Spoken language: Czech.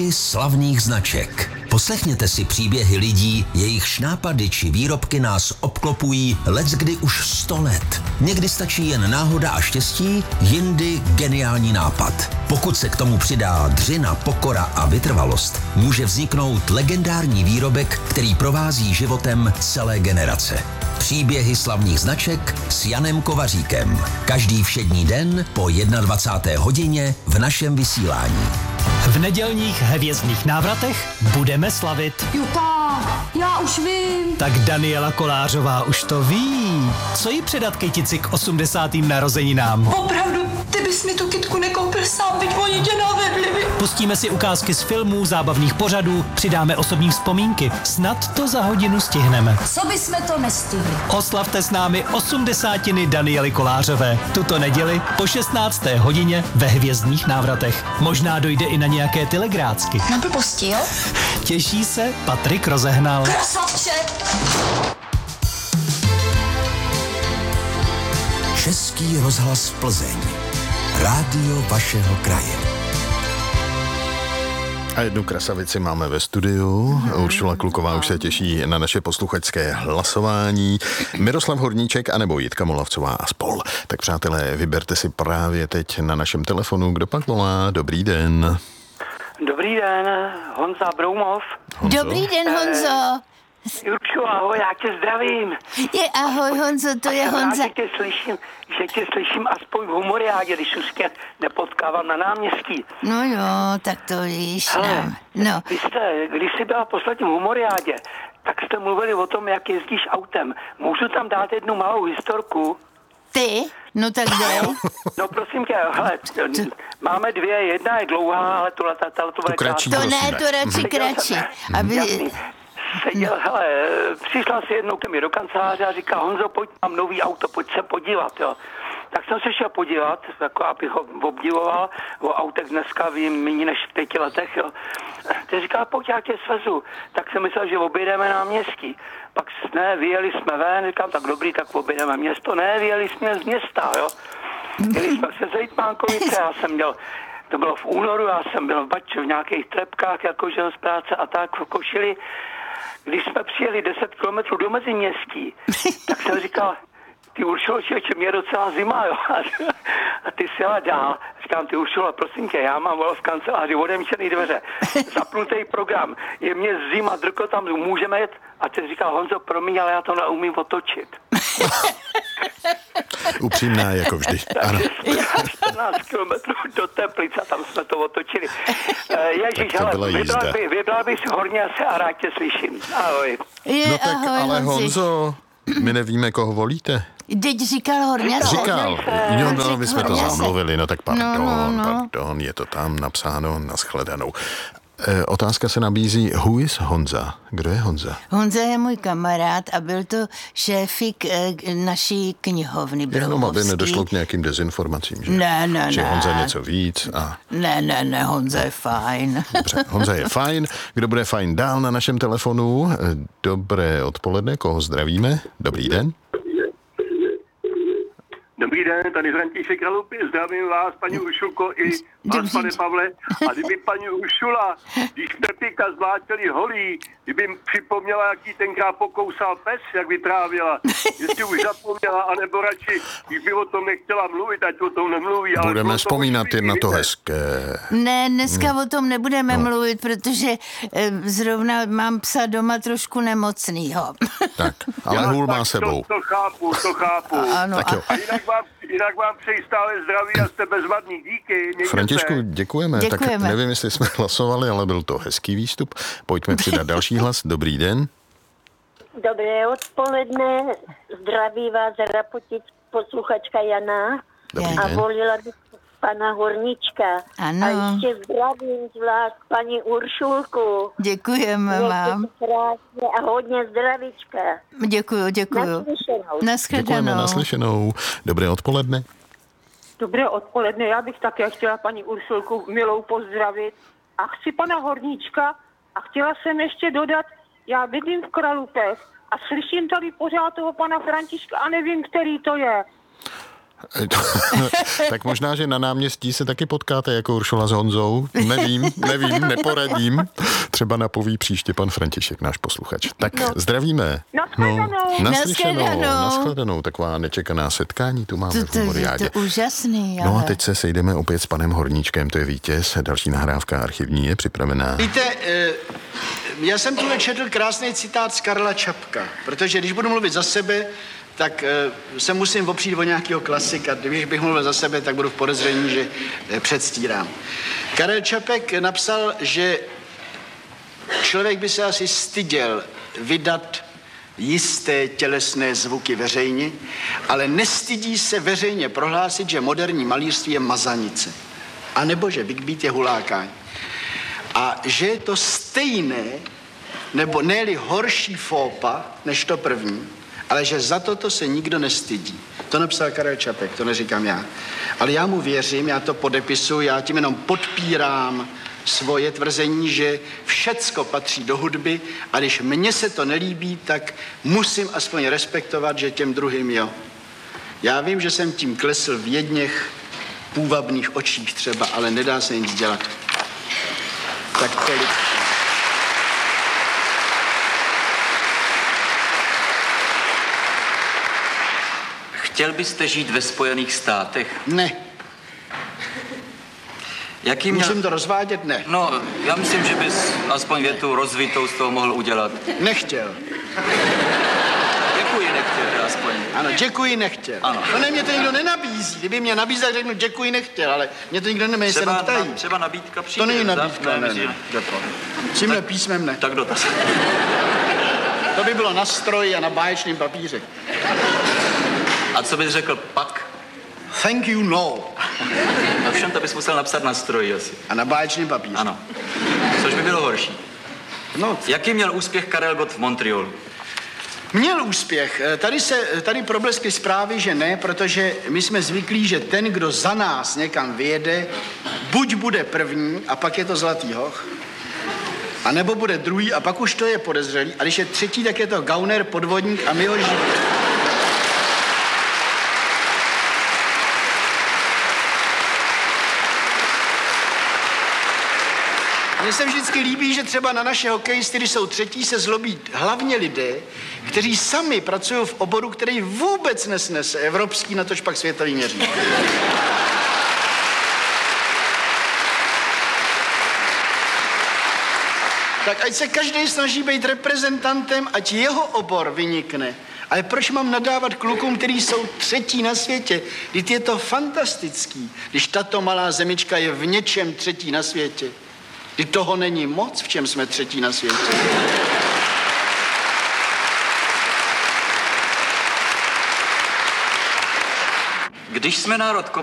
Příběhy slavných značek. Poslechněte si příběhy lidí, jejichž nápady či výrobky nás obklopují leckdy už 100 let. Někdy stačí jen náhoda a štěstí, jindy geniální nápad. Pokud se k tomu přidá dřina, pokora a vytrvalost, může vzniknout legendární výrobek, který provází životem celé generace. Příběhy slavných značek s Janem Kovaříkem. Každý všední den po 21. hodině v našem vysílání. V nedělních hvězdných návratech budeme slavit. Jo tak, já už vím. Tak Daniela Kolářová už to ví. Co jí předat kytici k 80. narozeninám? Opravdu, ty bys mi tu kytku nekoupil sám, byť oni tě navedli. Pustíme si ukázky z filmů, zábavných pořadů, přidáme osobní vzpomínky. Snad to za hodinu stihneme. Co bysme to nestihli? Oslavte s námi 80. Daniely Kolářové. Tuto neděli po 16. hodině ve hvězdných návratech. Možná dojde i na nějaké telegrácky. Na blbosti, jo? Těší se Patrik Rozehnal. Krasavče! Český rozhlas Plzeň. Rádio vašeho kraje. A jednu krasavici máme ve studiu. Uršula Kluková už se těší na naše posluchačské hlasování. Miroslav Horníček anebo Jitka Molavcová a spol. Tak přátelé, vyberte si právě teď na našem telefonu, kdo pak volá. Dobrý den. Dobrý den, Honza Broumov. Honzo? Dobrý den, Honzo. Jurčo, ahoj, já tě zdravím. Ahoj, Honzo, to je Honza. Že tě slyším aspoň v humoriádě, když už tě nepotkávám na náměstí. No jo, tak to víš. Hele, No. Když jsi byla poslední v humoriádě, tak jste mluvili o tom, jak jezdíš autem. Můžu tam dát jednu malou historku? Ty? No tak dej. No prosím tě, hele, máme dvě, jedna je dlouhá, ale tohle bude kratší. To prosíme. ne, to radši kratší. Aby... Seděl, hele, přišla si jednou ke mně do kanceláře a říká, Honzo, pojď, mám nový auto, pojď se podívat, jo. Tak jsem se šel podívat, jako abych ho obdivoval, o autech dneska vím méně než v 5 letech, jo. Teď říká, pojď, já tě svezu. Tak jsem myslel, že objedeme náměstí. Pak ne, vyjeli jsme ven, říkám, tak dobrý, tak objedeme město. Ne, vyjeli jsme z města, jo. Jeli jsme se Zejtmánkovice, já jsem měl, to bylo v únoru, já jsem byl v nějakých trepkách, jakože z práce a tak v košili. Když jsme přijeli 10 kilometrů do Meziměstí, tak jsem říkal, ty Uršulo, člověče, mě je docela zima, jo. A ty si jela dál. Říkám, ty Uršulo, prosím tě, já mám v kanceláři odemčený dveře, zapnutý program, je mě zima, drko tam, můžeme jet? A ty říkal, Honzo, promiň, ale já to neumím otočit. Upřímná jako vždy. Ano. 14 kilometrů do Teplice, tam jsme to otočili. Ježíš, hele, vybral bych si hodně asi a rád tě slyším. Ahoj. No tak, ahoj, ale Honzi. Honzo, my nevíme, koho volíte. Teď říkal Horňase. Říkal. Jo, no, my jsme to Horňase. zamluvili, no tak pardon, No. pardon, je to tam napsáno, nashledanou. Otázka se nabízí, who is Honza? Kdo je Honza? Honza je můj kamarád a byl to šéfik naší knihovny Jenom aby Broumovský. nedošlo k nějakým dezinformacím, že? Ne. Že Honza něco víc a... Ne, Honza je fajn. Dobře, Honza je fajn. Kdo bude fajn dál na našem telefonu? Dobré odpoledne, koho zdravíme? Dobrý den. Dobrý den, tady František Kralupy, zdravím vás, paní Uršulko, i vás, pane Pavle. A kdyby paní Uršula, když Pepika zvlátili holí, kdyby mi připomněla, jak jí tenkrát pokousal pes, jak vytrávila, jestli už zapomněla, anebo radši, když by o tom nechtěla mluvit, ať o tom nemluví. Ale Budeme vzpomínat jen na to hezké. Ne, dneska o tom nebudeme mluvit, protože zrovna mám psa doma trošku nemocnýho. Tak, ale hůl má sebou. To chápu. Ano, Tak jo. A jinak vám přeji stále zdraví a jste bezvadný. Díky. Mějte Františku, se. děkujeme. Tak nevím, jestli jsme hlasovali, ale byl to hezký výstup. Pojďme přidat další hlas. Dobrý den. Dobré odpoledne, zdraví vás Rapotic, posluchačka Jana. Dobrý A den. volila bych pana Horníčka. Ano. A ještě zdravím zvlášť paní Uršulku. Děkujeme vám. Mějte se krásně a hodně zdravíčka. Děkuju. Naslyšenou. Děkujeme, naslyšenou. Dobré odpoledne. Dobré odpoledne, já bych také chtěla paní Uršulku milou pozdravit a chci pana Horníčka a chtěla jsem ještě dodat, já bydlím v Kralupech a slyším tady pořád toho pana Františka a nevím, který to je. Tak možná, že na náměstí se taky potkáte jako Uršula s Honzou. Nevím, neporadím. Třeba napoví příště pan František, náš posluchač. Tak zdravíme. Nashledanou. Taková nečekaná setkání tu máme v Memoriádě. To úžasný. No a teď se sejdeme opět s panem Horníčkem, to je vítěz. Další nahrávka archivní je připravená. Víte, já jsem tu četl krásný citát z Karla Čapka, protože když budu mluvit za sebe, tak se musím opřít o nějakého klasika. Když bych mluvil za sebe, tak budu v podezření, že předstírám. Karel Čapek napsal, že člověk by se asi styděl vydat jisté tělesné zvuky veřejně, ale nestydí se veřejně prohlásit, že moderní malířství je mazanice. A nebo že Big Beat je hulákání. A že je to stejné, nebo ne-li horší fópa, než to první, ale že za toto se nikdo nestydí. To napsal Karel Čapek, to neříkám já. Ale já mu věřím, já to podepisuji, já tím jenom podpírám svoje tvrzení, že všecko patří do hudby a když mně se to nelíbí, tak musím aspoň respektovat, že těm druhým jo. Já vím, že jsem tím klesl v jedněch půvabných očích třeba, ale nedá se nic dělat. Tak tolik. Chtěl byste žít ve Spojených státech? Ne. Musím to rozvádět? Ne. No, já myslím, že bys aspoň větu rozvitou z toho mohl udělat. Nechtěl. Děkuji, nechtěl, aspoň. Ano, děkuji, nechtěl. Ano. No ne, mě to nikdo nenabízí. Kdyby mě nabízel, řeknu děkuji, nechtěl, ale mě to nikdo nemá, se nám ptají. Třeba nabídka přijde. To není nabídka, ne. Tímhle písmem ne. Tak dotaz. To by bylo na stroji a na báječném papíře. A co bys řekl pak? Thank you, no. No všem to bys musel napsat na stroji asi. A na báječném papíře. Ano. Což by bylo horší. No. Jaký měl úspěch Karel Gott v Montrealu? Měl úspěch. Tady probleskly zprávy, že ne, protože my jsme zvyklí, že ten, kdo za nás někam vyjede, buď bude první a pak je to zlatý hoch, a nebo bude druhý a pak už to je podezřelý. A když je třetí, tak je to gauner, podvodník a my ho žijeme. Mně se vždycky líbí, že třeba na naše hokejisty, když jsou třetí, se zlobí hlavně lidé, kteří sami pracují v oboru, který vůbec nesnese evropský, natož pak světový měřítko. Tak ať se každý snaží být reprezentantem, ať jeho obor vynikne. Ale proč mám nadávat klukům, kteří jsou třetí na světě? Vždyť je to fantastický, když tato malá zemička je v něčem třetí na světě. Vždyť toho není moc, v čem jsme třetí na světě. Když jsme národ